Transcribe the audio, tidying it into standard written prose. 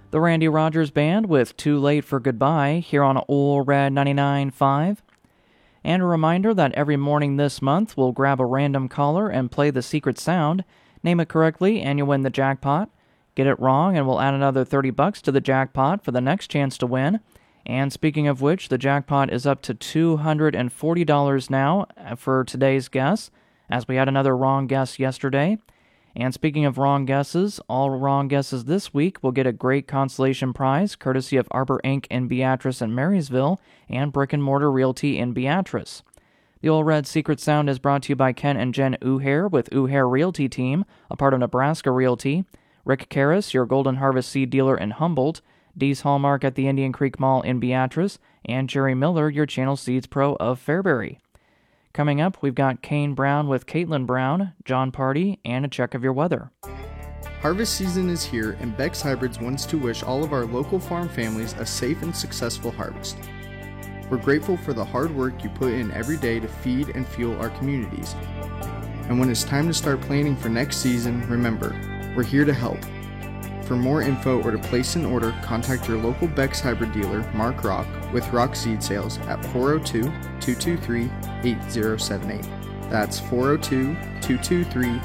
The Randy Rogers Band with Too Late for Goodbye here on Ole Red 99.5. And a reminder that every morning this month we'll grab a random caller and play the secret sound. Name it correctly and you win the jackpot. Get it wrong and we'll add another $30 to the jackpot for the next chance to win. And speaking of which, the jackpot is up to $240 now for today's guess, as we had another wrong guess yesterday. And speaking of wrong guesses, all wrong guesses this week will get a great consolation prize courtesy of Arbor Inc. in Beatrice and Marysville and Brick and Mortar Realty in Beatrice. The Ole Red Secret Sound is brought to you by Ken and Jen Uhair with Uhair Realty Team, a part of Nebraska Realty, Rick Karras, your Golden Harvest seed dealer in Humboldt, Dee's Hallmark at the Indian Creek Mall in Beatrice, and Jerry Miller, your Channel Seeds Pro of Fairbury. Coming up, we've got Kane Brown with Caitlin Brown, John Party, and a check of your weather. Harvest season is here, and Beck's Hybrids wants to wish all of our local farm families a safe and successful harvest. We're grateful for the hard work you put in every day to feed and fuel our communities. And when it's time to start planning for next season, remember, we're here to help. For more info or to place an order, contact your local Beck's Hybrid dealer, Mark Rock, with Rock Seed Sales at 402-223-8078. That's 402-223-8078.